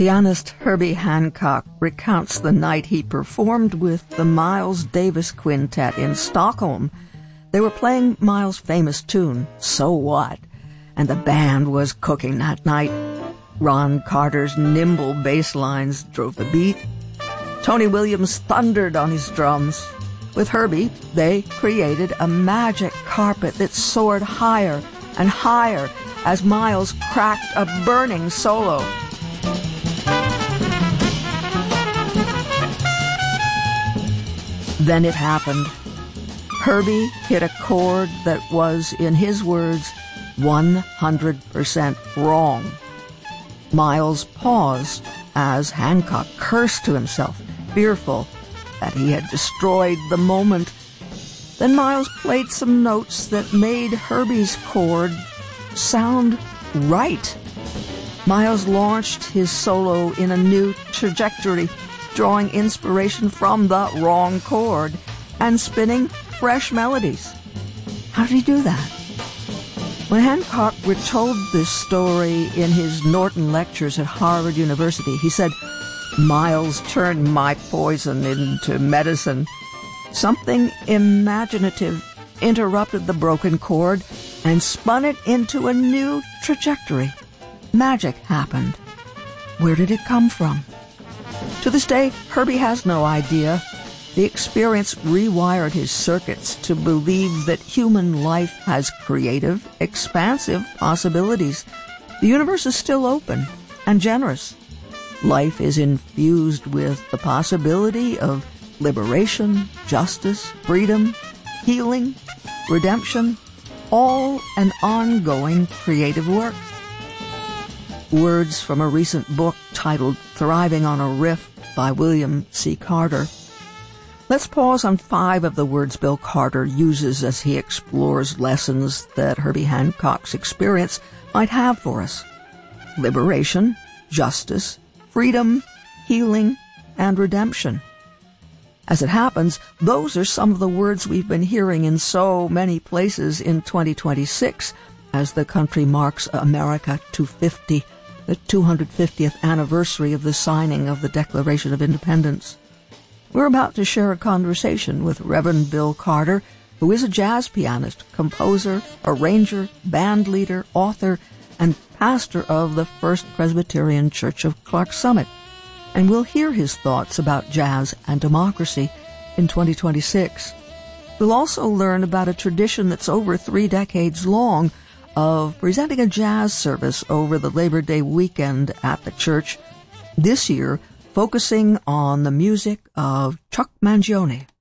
Pianist Herbie Hancock recounts the night he performed with the Miles Davis Quintet in Stockholm. They were playing Miles' famous tune, So What? And the band was cooking that night. Ron Carter's nimble bass lines drove the beat. Tony Williams thundered on his drums. With Herbie, they created a magic carpet that soared higher and higher as Miles cracked a burning solo. Then it happened. Herbie hit a chord that was, in his words, 100% wrong. Miles paused as Hancock cursed to himself, fearful that he had destroyed the moment. Then Miles played some notes that made Herbie's chord sound right. Miles launched his solo in a new trajectory, drawing inspiration from the wrong chord and spinning fresh melodies. How did he do that? When Hancock retold this story in his Norton lectures at Harvard University, he said, "Miles turned my poison into medicine. Something imaginative interrupted the broken chord and spun it into a new trajectory. Magic happened." Where did it come from? To this day, Herbie has no idea. The experience rewired his circuits to believe that human life has creative, expansive possibilities. The universe is still open and generous. Life is infused with the possibility of liberation, justice, freedom, healing, redemption, all an ongoing creative work. Words from a recent book titled Thriving on a Riff by William C. Carter. Let's pause on 5 of the words Bill Carter uses as he explores lessons that Herbie Hancock's experience might have for us. Liberation, justice, freedom, healing, and redemption. As it happens, those are some of the words we've been hearing in so many places in 2026 as the country marks America 250, the 250th anniversary of the signing of the Declaration of Independence. We're about to share a conversation with Reverend Bill Carter, who is a jazz pianist, composer, arranger, band leader, author, and pastor of the First Presbyterian Church of Clarks Summit. And we'll hear his thoughts about jazz and democracy in 2026. We'll also learn about a tradition that's over 3 decades long of presenting a jazz service over the Labor Day weekend at the church, this year focusing on the music of Chuck Mangione.